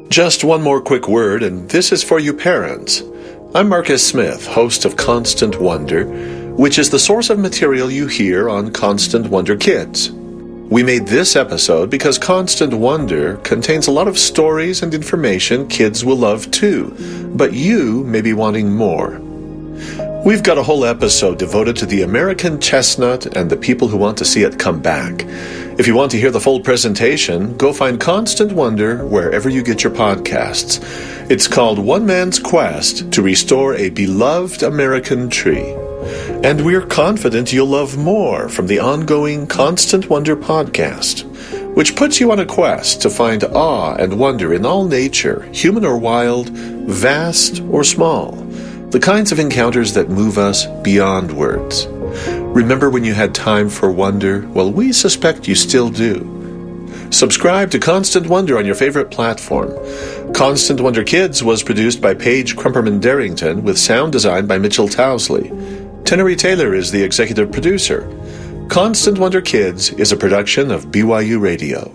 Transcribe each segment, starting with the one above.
Just one more quick word, and this is for you parents. I'm Marcus Smith, host of Constant Wonder, which is the source of material you hear on Constant Wonder Kids. We made this episode because Constant Wonder contains a lot of stories and information kids will love too, but you may be wanting more. We've got a whole episode devoted to the American chestnut and the people who want to see it come back. If you want to hear the full presentation, go find Constant Wonder wherever you get your podcasts. It's called One Man's Quest to Restore a Beloved American Tree. And we're confident you'll love more from the ongoing Constant Wonder podcast, which puts you on a quest to find awe and wonder in all nature, human or wild, vast or small, the kinds of encounters that move us beyond words. Remember when you had time for wonder? Well, we suspect you still do. Subscribe to Constant Wonder on your favorite platform. Constant Wonder Kids was produced by Paige Crumperman-Darrington with sound design by Mitchell Towsley. Tenery Taylor is the executive producer. Constant Wonder Kids is a production of BYU Radio.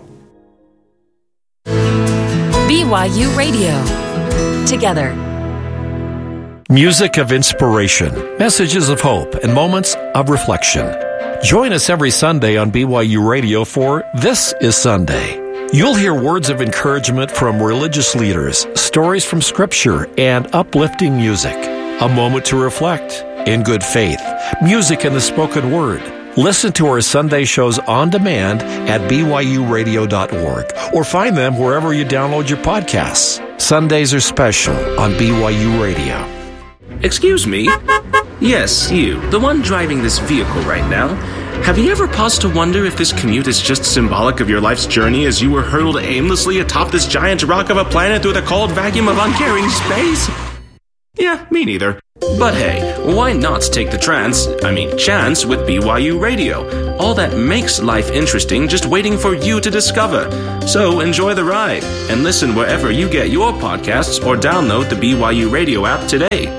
BYU Radio. Together. Music of inspiration, messages of hope, and moments of reflection. Join us every Sunday on BYU Radio for This is Sunday. You'll hear words of encouragement from religious leaders, stories from Scripture, and uplifting music. A moment to reflect in good faith, music in the spoken word. Listen to our Sunday shows on demand at byuradio.org or find them wherever you download your podcasts. Sundays are special on BYU Radio. Excuse me? Yes, you, the one driving this vehicle right now. Have you ever paused to wonder if this commute is just symbolic of your life's journey as you were hurled aimlessly atop this giant rock of a planet through the cold vacuum of uncaring space? Yeah, me neither. But hey, why not take the chance with BYU Radio? All that makes life interesting just waiting for you to discover. So enjoy the ride and listen wherever you get your podcasts or download the BYU Radio app today.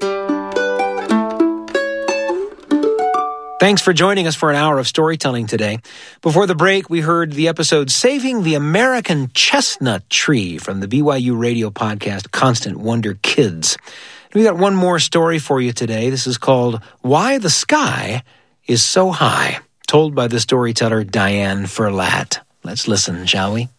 Thanks for joining us for an hour of storytelling today. Before the break, we heard the episode Saving the American Chestnut Tree from the BYU Radio podcast Constant Wonder Kids. We got one more story for you today. This is called Why the Sky is So High, told by the storyteller Diane Ferlat. Let's listen, shall we?